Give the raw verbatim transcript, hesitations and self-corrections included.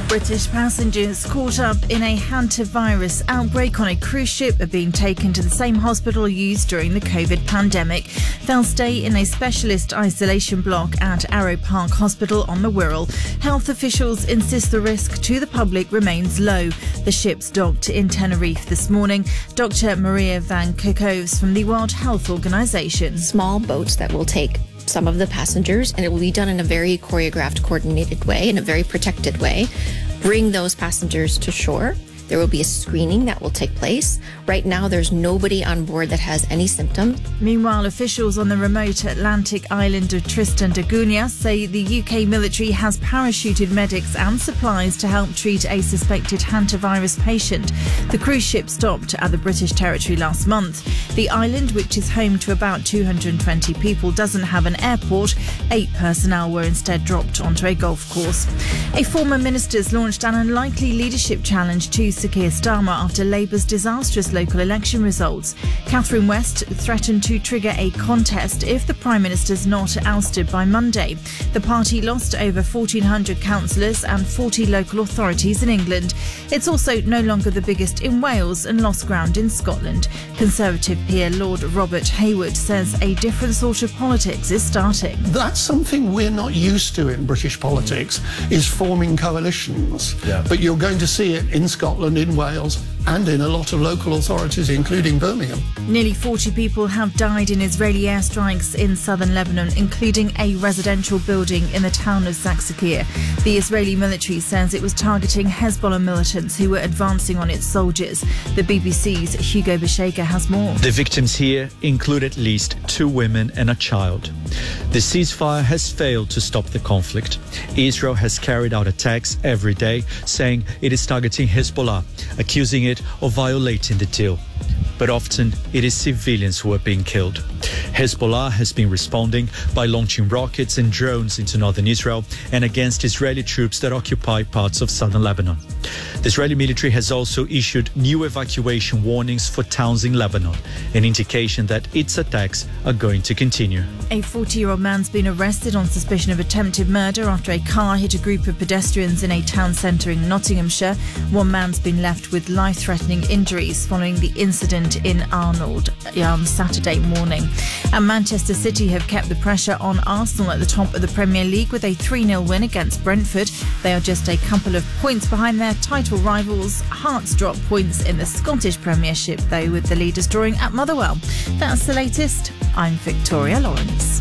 British passengers caught up in a hantavirus outbreak on a cruise ship are being taken to the same hospital used during the COVID pandemic. They'll stay in a specialist isolation block at Arrow Park Hospital on the Wirral. Health officials insist the risk to the public remains low. The ship's docked in Tenerife this morning. Doctor Maria Van Kerkhoves from the World Health Organization. Small boats that will take some of the passengers, and it will be done in a very choreographed, coordinated way, in a very protected way. Bring those passengers to shore. There will be a screening that will take place. Right now, there's nobody on board that has any symptoms. Meanwhile, officials on the remote Atlantic island of Tristan da Cunha say the U K military has parachuted medics and supplies to help treat a suspected hantavirus patient. The cruise ship stopped at the British territory last month. The island, which is home to about two hundred twenty people, doesn't have an airport. Eight personnel were instead dropped onto a golf course. A former minister's launched an unlikely leadership challenge to Sir Keir Starmer after Labour's disastrous local election results. Catherine West threatened to trigger a contest if the Prime Minister's not ousted by Monday. The party lost over fourteen hundred councillors and forty local authorities in England. It's also no longer the biggest in Wales and lost ground in Scotland. Conservative peer Lord Robert Hayward says a different sort of politics is starting. That's something we're not used to in British politics, is forming coalitions. Yeah. But you're going to see it in Scotland, in Wales, and in a lot of local authorities, including Birmingham. Nearly forty people have died in Israeli airstrikes in southern Lebanon, including a residential building in the town of Zaksakir. The Israeli military says it was targeting Hezbollah militants who were advancing on its soldiers. The B B C's Hugo Bashega has more. The victims here include at least two women and a child. The ceasefire has failed to stop the conflict. Israel has carried out attacks every day, saying it is targeting Hezbollah, accusing it of violating the deal. But often it is civilians who are being killed. Hezbollah has been responding by launching rockets and drones into northern Israel and against Israeli troops that occupy parts of southern Lebanon. The Israeli military has also issued new evacuation warnings for towns in Lebanon, an indication that its attacks are going to continue. A forty-year-old man's been arrested on suspicion of attempted murder after a car hit a group of pedestrians in a town centre in Nottinghamshire. One man's been left with life-threatening injuries following the incident in Arnold on Saturday morning. And Manchester City have kept the pressure on Arsenal at the top of the Premier League with a three nil win against Brentford. They are just a couple of points behind their title rivals. Hearts drop points in the Scottish Premiership, though, with the leaders drawing at Motherwell. That's the latest. I'm Victoria Lawrence.